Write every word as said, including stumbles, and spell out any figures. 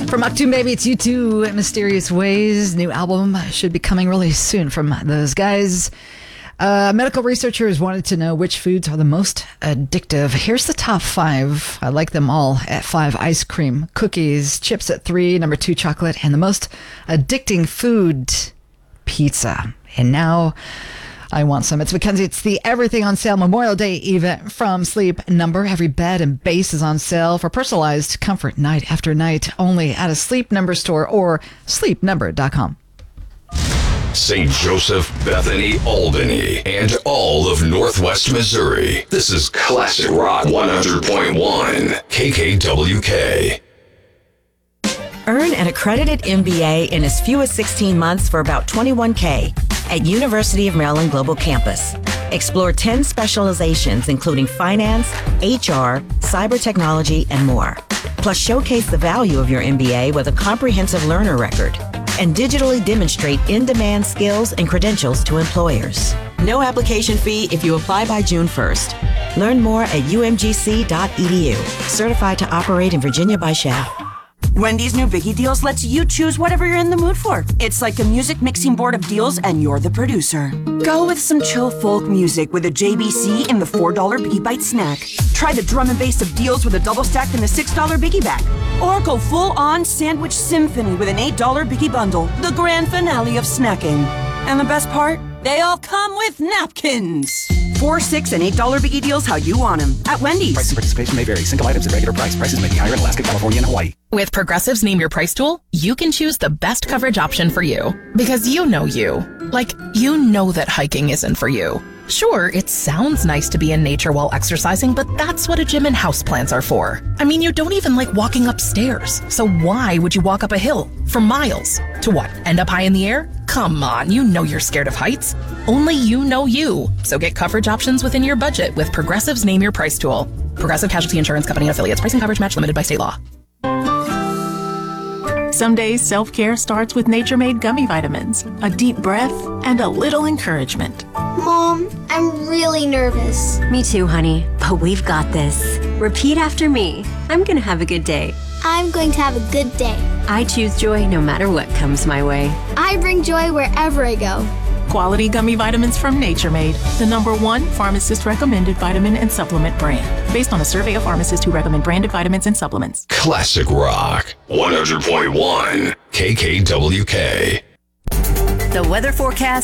From Aktoon Baby, it's U two, Mysterious Ways. New album should be coming really soon from those guys. Uh, medical researchers wanted to know which foods are the most addictive. Here's the top five. I like them all. At five, ice cream, cookies, chips at three, number two, chocolate, and the most addicting food, pizza. And now I want some. It's Mackenzie. It's the Everything on Sale Memorial Day event from Sleep Number. Every bed and base is on sale for personalized comfort night after night, only at a Sleep Number store or sleep number dot com. Saint Joseph, Bethany, Albany, and all of Northwest Missouri. This is Classic Rock one hundred point one, K K W K. Earn an accredited M B A in as few as sixteen months for about twenty-one thousand dollars at University of Maryland Global Campus. Explore ten specializations including finance, H R, cyber technology, and more. Plus showcase the value of your M B A with a comprehensive learner record and digitally demonstrate in-demand skills and credentials to employers. No application fee if you apply by June first. Learn more at u m g c dot e d u. Certified to operate in Virginia by S H A F. Wendy's new Biggie Deals lets you choose whatever you're in the mood for. It's like a music mixing board of deals and you're the producer. Go with some chill folk music with a J B C in the four dollar Biggie Bite snack. Try the drum and bass of deals with a double stack in the six dollar Biggie bag. Or go full-on sandwich symphony with an eight dollar Biggie bundle. The grand finale of snacking. And the best part? They all come with napkins. Four, six, and eight dollar Biggie Deals how you want them at Wendy's. Price and participation may vary. Single items at regular price. Prices may be higher in Alaska, California, and Hawaii. With Progressive's Name Your Price tool, you can choose the best coverage option for you. Because you know you. Like, you know that hiking isn't for you. Sure, it sounds nice to be in nature while exercising, but that's what a gym and houseplants are for. I mean, you don't even like walking upstairs. So why would you walk up a hill for miles? To what, end up high in the air? Come on, you know you're scared of heights. Only you know you. So get coverage options within your budget with Progressive's Name Your Price tool. Progressive Casualty Insurance Company and affiliates. Pricing coverage match limited by state law. Some days self-care starts with Nature Made gummy vitamins, a deep breath, and a little encouragement. Mom, I'm really nervous. Me too, honey, but we've got this. Repeat after me. I'm gonna have a good day. I'm going to have a good day. I choose joy no matter what comes my way. I bring joy wherever I go. Quality gummy vitamins from Nature Made, the number one pharmacist-recommended vitamin and supplement brand, based on a survey of pharmacists who recommend branded vitamins and supplements. Classic Rock one hundred point one, K K W K. The weather forecast